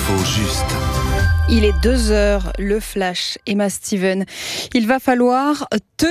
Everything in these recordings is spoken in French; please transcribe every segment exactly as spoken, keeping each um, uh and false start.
l'info juste. Il est deux heures, le flash, Emma Steven. Il va falloir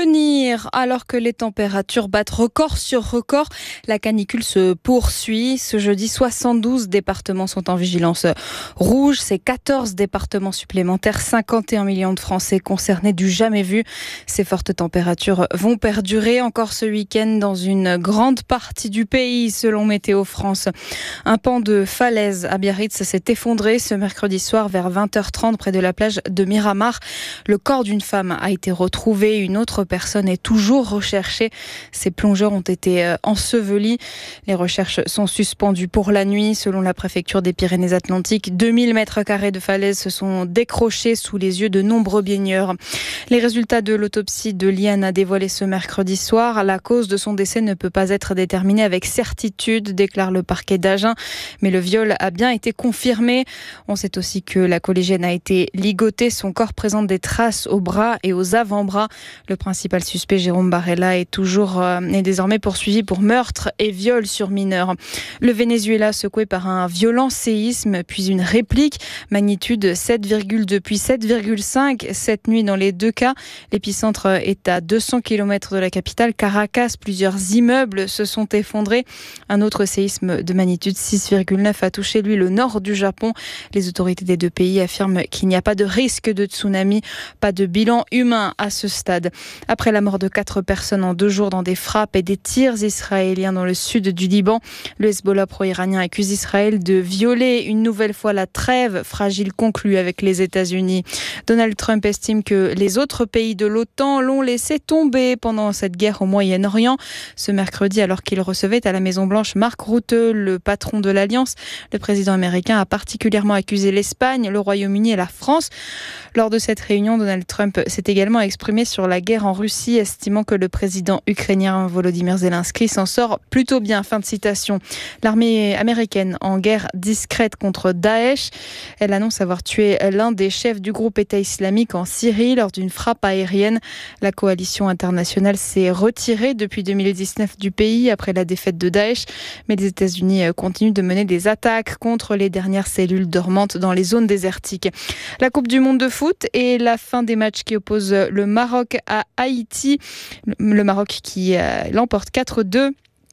tenir alors que les températures battent record sur record. La canicule se poursuit. Ce jeudi, soixante-douze départements sont en vigilance rouge. C'est quatorze départements supplémentaires, cinquante et un millions de Français concernés du jamais vu. Ces fortes températures vont perdurer encore ce week-end dans une grande partie du pays, selon Météo France. Un pan de falaise à Biarritz s'est effondré ce mercredi soir vers vingt heures trente près de la plage de Miramar. Le corps d'une femme a été retrouvé. Une autre personne est toujours recherchée. Ces plongeurs ont été ensevelis. Les recherches sont suspendues pour la nuit. Selon la préfecture des Pyrénées-Atlantiques, deux mille mètres carrés de falaise se sont décrochés sous les yeux de nombreux baigneurs. Les résultats de l'autopsie de Liane a dévoilé ce mercredi soir. La cause de son décès ne peut pas être déterminée avec certitude, déclare le parquet d'Agen. Mais le viol a bien été confirmé. On sait aussi que la collégienne a été ligotée. Son corps présente des traces aux bras et aux avant-bras. Le principal suspect, Jérôme Barella, est toujours euh, est désormais poursuivi pour meurtre et viol sur mineur. Le Venezuela secoué par un violent séisme, puis une réplique. Magnitude sept virgule deux puis sept virgule cinq cette nuit dans les deux cas. L'épicentre est à deux cents kilomètres de la capitale, Caracas. Plusieurs immeubles se sont effondrés. Un autre séisme de magnitude six virgule neuf a touché, lui, le nord du Japon. Les autorités des deux pays affirment qu'il n'y a pas de risque de tsunami, pas de bilan humain à ce stade. Après la mort de quatre personnes en deux jours dans des frappes et des tirs israéliens dans le sud du Liban, le Hezbollah pro-iranien accuse Israël de violer une nouvelle fois la trêve fragile conclue avec les États-Unis. Donald Trump estime que les autres pays de l'OTAN l'ont laissé tomber pendant cette guerre au Moyen-Orient. Ce mercredi, alors qu'il recevait à la Maison-Blanche Mark Rutte, le patron de l'Alliance, le président américain a particulièrement accusé l'Espagne, le Royaume-Uni et la France. Lors de cette réunion, Donald Trump s'est également exprimé sur la guerre en Russie, estimant que le président ukrainien Volodymyr Zelensky s'en sort plutôt bien. Fin de citation. L'armée américaine en guerre discrète contre Daesh. Elle annonce avoir tué l'un des chefs du groupe État islamique en Syrie lors d'une frappe aérienne. La coalition internationale s'est retirée depuis deux mille dix-neuf du pays après la défaite de Daesh. Mais les États-Unis continuent de mener des attaques contre les dernières cellules dormantes dans les zones désertiques. La Coupe du monde de foot et la fin des matchs qui opposent le Maroc à Haïti. Le Maroc qui euh, l'emporte quatre deux.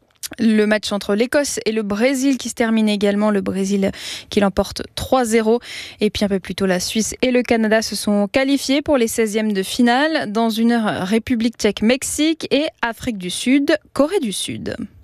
Le match entre l'Écosse et le Brésil qui se termine également. Le Brésil qui l'emporte trois zéro. Et puis un peu plus tôt, la Suisse et le Canada se sont qualifiés pour les seizièmes de finale. Dans une heure, République tchèque, Mexique et Afrique du Sud, Corée du Sud.